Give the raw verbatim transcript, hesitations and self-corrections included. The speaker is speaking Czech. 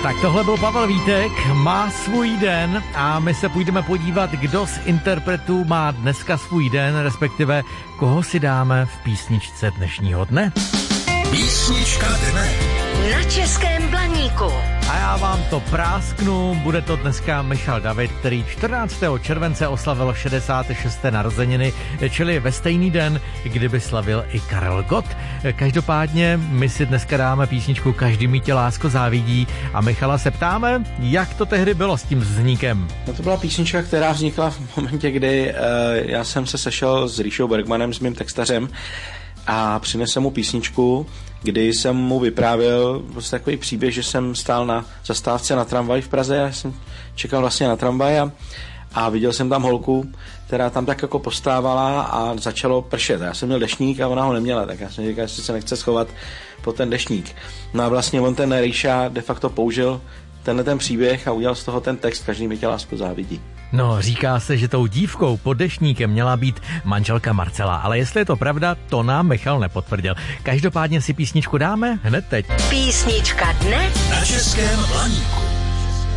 Tak tohle byl Pavel Vítek, má svůj den a my se půjdeme podívat, kdo z interpretů má dneska svůj den, respektive koho si dáme v písničce dnešního dne. Písnička dne na Českém Blaníku. A já vám to prásknu, bude to dneska Michal David, který čtrnáctého července oslavil šedesáté šesté narozeniny, čili ve stejný den, kdyby slavil i Karel Gott. Každopádně my si dneska dáme písničku Každý mi tě lásko závidí a Michala se ptáme, jak to tehdy bylo s tím vznikem. No to byla písnička, která vznikla v momentě, kdy uh, já jsem se sešel s Ríšou Bergmanem, s mým textařem, a přinesl mu písničku, kdy jsem mu vyprávěl vlastně takový příběh, že jsem stál na zastávce na tramvaj v Praze, já jsem čekal vlastně na tramvaj a, a viděl jsem tam holku, která tam tak jako postávala a začalo pršet. Já jsem měl deštník a ona ho neměla, tak já jsem říkal, jestli se nechce schovat po ten deštník. No a vlastně on ten Ríša de facto použil tenhle ten příběh a udělal z toho ten text Každý mi tě lásko závidí. No, říká se, že tou dívkou pod deštníkem měla být manželka Marcela, ale jestli je to pravda, to nám Michal nepotvrdil. Každopádně si písničku dáme hned teď. Písnička dne na Českém Blaníku.